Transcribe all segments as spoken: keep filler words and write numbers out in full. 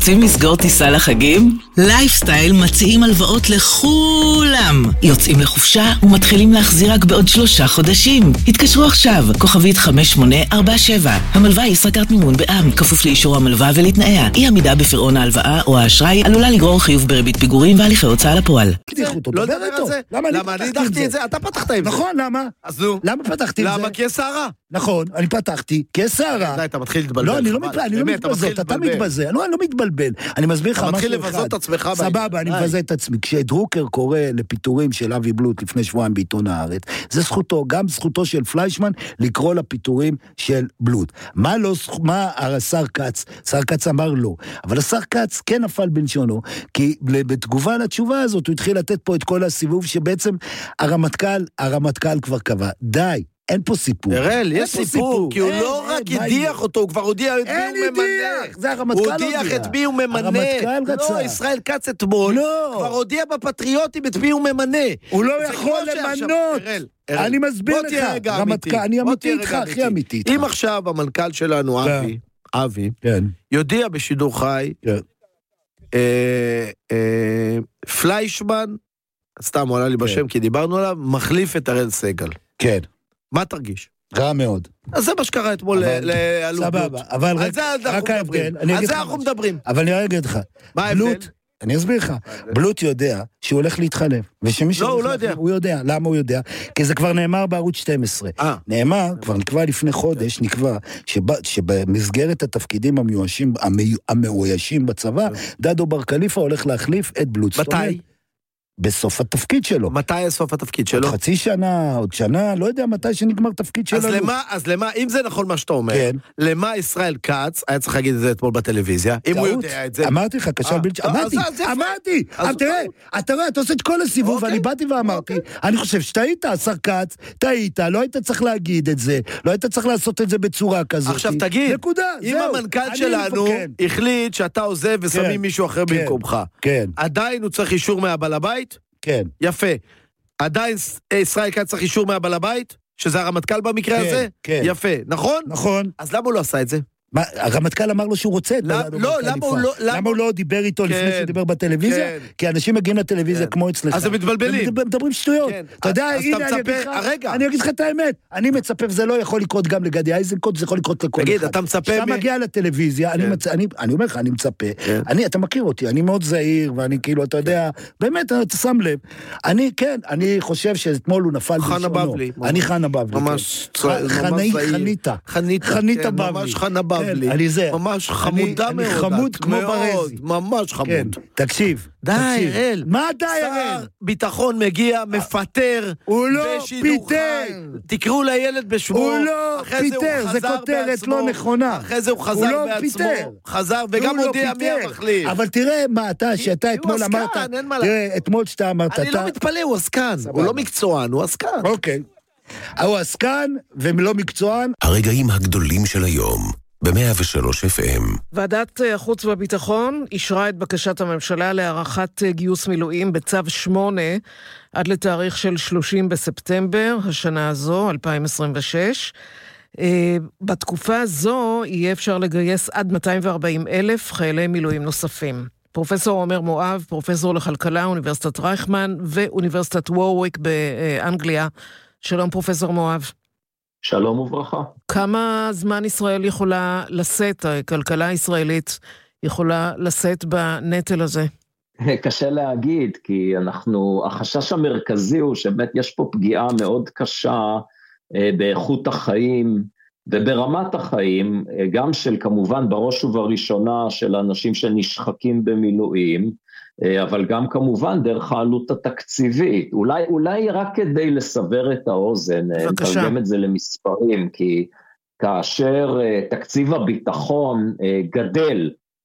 רוצים לסגור טיסה לחגים? לייפסטייל מציעים הלוואות לכולם. יוצאים לחופשה ומתחילים להחזיר רק בעוד שלושה חודשים. התקשרו עכשיו, כוכבית חמש שמונה ארבע שבע. המלווה היא ישראכרט מימון בע"מ, כפוף לאישור המלווה ולתנאיה. אי עמידה בפירעון ההלוואה או האשראי עלולה לגרור חיוב בריבית פיגורים והליכי הוצאה לפועל. לא לדבר על זה. למה אני פתחתי את זה? אתה פתחת עם זה. נכון, למה? אז נו. למה פתחתי את זה? למה? כי יש סערה. נכון, אני פתחתי, כי יש סערה. די, אתה מתחיל להתבלבל. לא, אני לא מתבזות, אתה מתבזל. אני לא מתבלבל. אני מסביר לך משהו אחד. אתה מתחיל לבזות את עצמך. סבבה, אני מבזה את עצמי. כשדרוקר קורא לפיטורים של אבי בלוט לפני שבועיים בעיתון הארץ, זה זכותו, גם זכותו של פליישמן לקרוא לפיטורים של בלוט. מה לא, מה השר קץ? שר קץ אמר לא. אבל השר קץ כן נפל בלשונו, כי בתגובה לתשובה הזאת הוא התחיל לתת פה את כל הסיבוב שבעצם הרמטכ"ל, הרמטכ"ל כבר קבע. די. אין פה סיפור. הרל, יש סיפור, כי הוא לא רק הדיח אותו, הוא כבר הודיע את מי הוא ממנה. זה הרמטכ"ל הודיע. הוא הודיח את מי הוא ממנה. הרמטכ"ל רצה. לא, ישראל כץ אתמול, כבר הודיע בפטריוטים את מי הוא ממנה. הוא לא יכול למנות. אני מסביר לך, רמטכ"ל, אני אמיתי איתך, הכי אמיתי איתך. אם עכשיו המנכ"ל שלנו, אבי, אבי, יודיע בשידור חי, פליישמן, סתם הוא עלה לי בשם, כי דיברנו עליו, מחליף את הראל סגל. כן. מה תרגיש? רע מאוד. אז זה מה שקרה אתמול לאלוף בלוט. סבבה, אבל רק ההבדל. על זה אנחנו מדברים. אבל אני אגיד לך. מה ההבדל? אני אסביר לך. בלוט יודע שהוא הולך להתחלף. לא, הוא לא יודע. הוא יודע. למה הוא יודע? כי זה כבר נאמר בערוץ שתים עשרה. נאמר, כבר נקבע לפני חודש, נקבע שבמסגרת התפקידים המאוישים בצבא, דדו בר כליפה הולך להחליף את בלוט. מתי? בסוף התפקיד שלו. מתי סוף התפקיד שלו? עוד חצי שנה, עוד שנה, לא יודע מתי שנגמר תפקיד שלו. אז למה, אז למה, אם זה נכון מה שאתה אומר, כן. למה ישראל כץ, היה צריך להגיד את זה אתמול בטלוויזיה, אם הוא יודע את זה. אמרתי לך, קשר בלתי, אמרתי, אמרתי, תראה, אתה רואה, אתה עושה את כל הסיבוב, ואני באתי ואמרתי, אני חושב שטעית, השר כץ, טעית, לא היית צריך להגיד את זה, לא היית צריך לעשות את זה בצורה כזאת. עכשיו תגיד, אם המנכ"ל שלנו החליט שאתה עוזב ושמים מישהו אחר במקומך, עדיין הוא צריך אישור מהבעל הבית? כן. יפה. עדיין ישראל כץ צריך אישור מהבעל הבית? שזה הרמטכ"ל במקרה כן, הזה? כן. יפה. נכון? נכון. אז למה הוא לא עשה את זה? מה, הרמטכ"ל אמר לו שהוא רוצה את לא, לא, למה הוא לא... למה הוא לא דיבר איתו כן, לפני שהוא דיבר בטלוויזיה? כן. כי אנשים מגיעים לטלוויזיה כן. כמו אצלך. אז הם מתבלבלים. הם מדברים שטויות. כן. אתה יודע, אז הנה אתה אני מצפה... אגיד לך, הרגע. אני אגיד לך את האמת. אני מצפה, וזה לא יכול לקרות גם לגדי איזנקוט, זה יכול לקרות לכל אחד. תגיד, אתה מצפה... כשאתה מגיע לטלוויזיה, אני, מצ... אני, אני אומר לך, אני מצפה. כן. אני, אתה מכיר אותי, אני מאוד זהיר, ואני כאילו, אתה יודע, באמת, אתה שם לב. אני, כן, אני חושב שאתמול הוא נפל חנה בבלי. אני חנה בבלי. ממש... חניתה. חניתה, ממש חנה בבלי. ממש חמודה מאוד. אני חמוד כמו ברזי. ממש חמוד. תקשיב. די, הראל. מה די, הראל? שר ביטחון מגיע, מפטר. הוא לא פיטר. תקראו לילד בשמו. הוא לא פיטר, זה כותרת לא נכונה. אחרי זה הוא חזר בעצמו. חזר וגם הודיע מי המחליף. אבל תראה מה אתה, שאתה אתמול אמרת. תראה, אתמול שאתה אמרת. אני לא מתפלא, הוא עסקן. הוא לא מקצוען, הוא עסקן. אוקיי. הוא עסקן ולא מקצוען. הרגעים הגדולים של היום. ב-מאה ושלוש אף אם. ועדת החוץ והביטחון אישרה את בקשת הממשלה להארכת גיוס מילואים בצו שמונה עד לתאריך של שלושים בספטמבר, השנה הזו, אלפיים עשרים ושש. בתקופה הזו יהיה אפשר לגייס עד מאתיים וארבעים אלף חיילי מילואים נוספים. פרופסור עומר מואב, פרופסור לכלכלה, אוניברסיטת רייכמן ואוניברסיטת וורוויק באנגליה. שלום פרופסור מואב. שלום וברכה. כמה זמן ישראל יכולה לשאת, הכלכלה הישראלית יכולה לשאת בנטל הזה? קשה להגיד, כי אנחנו, החשש המרכזי הוא שבאמת יש פה פגיעה מאוד קשה באיכות החיים וברמת החיים, גם של כמובן בראש ובראשונה של אנשים שנשחקים במילואים, אבל גם כמובן דרך העלות התקציבית. אולי, אולי רק כדי לסבר את האוזן, נתרגם את זה למספרים, כי כאשר תקציב הביטחון גדל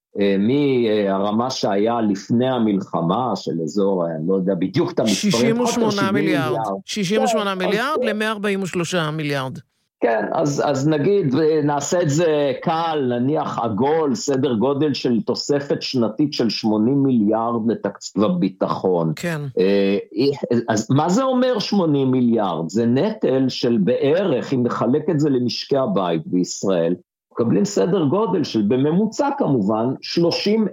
מהרמה שהיה לפני המלחמה, של אזור, אני לא יודע בדיוק את המספרים, שישים ושמונה מיליארד, שישים ושמונה מיליארד ל-מאה ארבעים ושלושה מיליארד. כן, אז, אז נגיד, נעשה את זה קל, נניח עגול, סדר גודל של תוספת שנתית של שמונים מיליארד לתקציב הביטחון. כן. אז מה זה אומר שמונים מיליארד? זה נטל של בערך, אם נחלק את זה למשקי הבית בישראל, מקבלים סדר גודל של בממוצע כמובן, שלושים